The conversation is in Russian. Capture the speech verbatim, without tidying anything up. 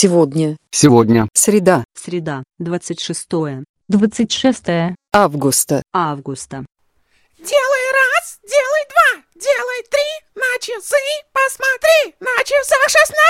Сегодня. Сегодня. Среда. Среда, двадцать шестое двадцать шестое августа. августа. Делай раз, делай два, делай три, на часы посмотри, на часах шестнадцать.